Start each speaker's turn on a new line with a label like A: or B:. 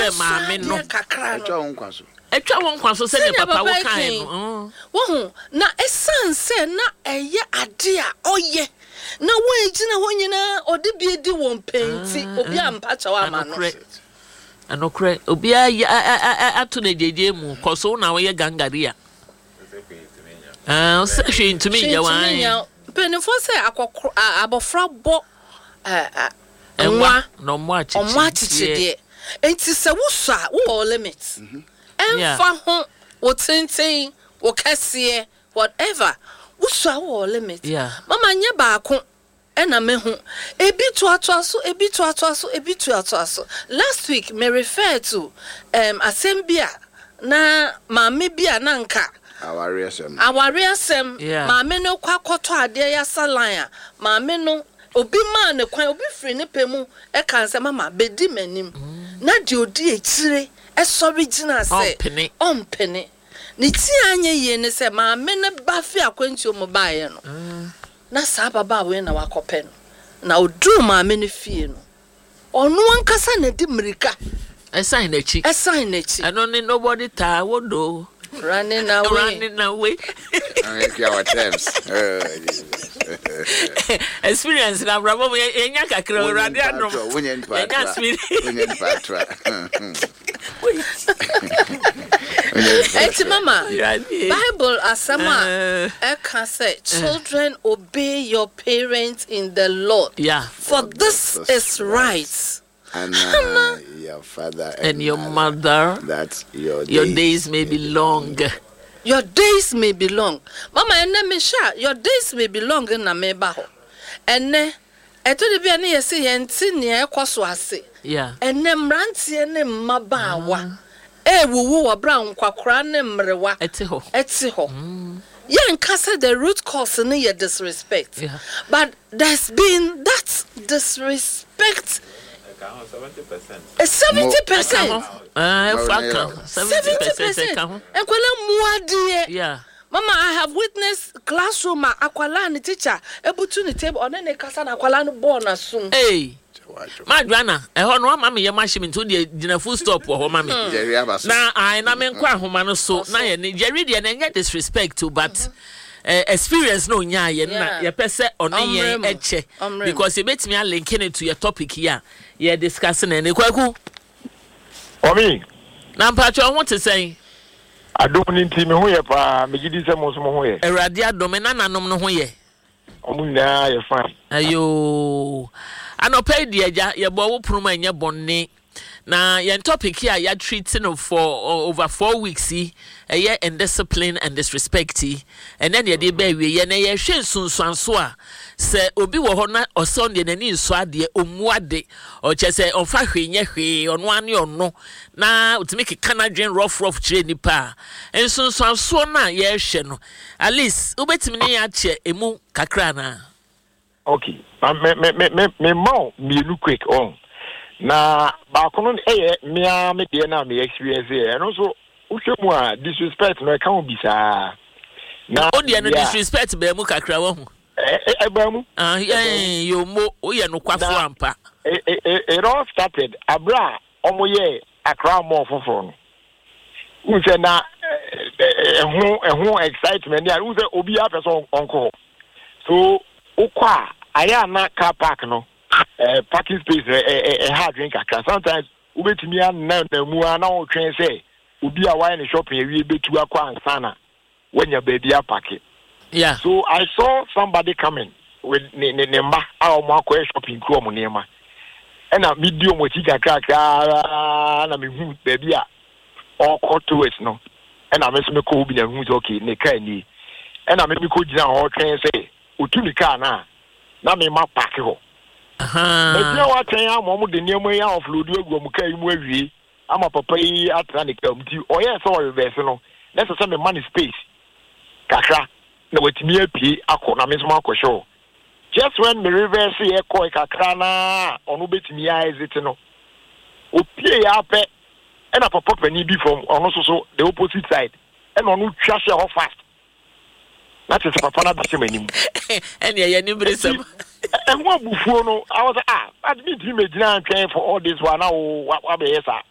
A: say maame no
B: etwa
A: won kwaso say ne papa wo kan no
B: wo na esan say na eye ade a oye na wo ejina ho nyina ode bi edi won penti obi ampa chawa ama no
A: anokre obi ato na jeje mu koso na wo ye gangaria say hwe ntumi nya wan
B: penifo say akokro abofra bo enwa
A: no mo
B: achichide enti se wo so a wo limit enfa ho wo tenten wo kase whatever wo so a wo limit mama nye baako ena me hu ebi to aso last week me refer to assembia na maame bia na nka awariasem maame no kwakoto ade ya salan a maame no obi ma ne kwan obi free ne pemu e kan se mama bedi manim na de odi etire e sorry gina se ompene ne ti anye ye ne se maame ne ba fi akwanti o mo baaye no na sa baba we na wakope no na odu maame ne fie no onu ankasa na di mrika
A: esign na chi eno ne nobody ta wodo
B: running away
C: our terms
A: experience na bravo enya kakra radio adom enya
B: experience mama Bible asama can say children obey your parents in the Lord for this is right.
C: And your father
A: and your mother,
C: that your
A: days may be long.
B: Your days may be long. Mama, and me sha, your days may be long in Nameba. And ne, eto de bia ne yesi yenti ne ekwoso ase. And ne mrantie ne mabawa. Wuwu wa brown kwakra ne mrewa. Eti ho. Yen kase the root cause ne ye disrespect. But there's been that disrespect. 70%. 70%. Mama, I have witnessed classroom akwala ni teacher ebutu ni table on ne kasa na akwala no born asum.
A: Hey. Madwana, ho no mama ye machine nto de gina full stop ho mama. Na I na me nkwa ahoma no so na ye ne Jerry de na nya disrespect to but experience no nya ye na ye pese on ye eche because e betimi a link it to your topic here ye discussing and kwaku
D: omi
A: na mpacho ho te say
D: adom ni ntimi ho ye pa megidi se mo so mo ho ye
A: erade adom na nanom no ho ye
D: omunya ye fine
A: ayo anopai de agya ye bo wo prum anya bonne na your topic here you treating for over 4 weeks indiscipline and disrespect and then you dey be we na ye hwe sunsuanso a se obi wo ho na oson de nani nso ade omuade o che se onfa hwe nye hwe ono ane ono na utimi keka na dwen rough chire nipa ensunsuanso na ye hwe no at least ubetimi ne ya che emu kakra na
D: okay me mo me look quick on na ba kono mea me de na me experience e no so uhwemu a disrespect no ka ho bisa na
A: odi no disrespect ba mu kakra wo ho
D: ba mu
A: yo mo o ye no kwafo ampa
D: it all started abra omoye akra mo foforo no unse na ehun excitement ya unse obi a person onko so ukwa aya na car park no parking space hard drink akra sometimes ubetimi na mu na o twen say obi a why in shopping ewie betu akwa ansana when your baby park. So I saw somebody coming with nemba a mo akwa shopping kro mo nema and a medium mo ti kakra na me hu baby a all cut to it no and I me ko bi na hu okay ne kai ni and I me ko gina ho twen say otumi car na me ma park ho. But what I am the near way of Ludu Mukai Mui, I'm a papa Atlantic or yes, or vessel. That's a money space. Kakra, no, with me a P. Miss Marco show. Just when the river see a koi kakrana on ubit me eyes it no. Upie ape and a papa penny be from also the opposite side and on trash your fast. That is a papa that
A: and yeah, you
D: and what buffalo, I was but me dream for all this one now. What be yes,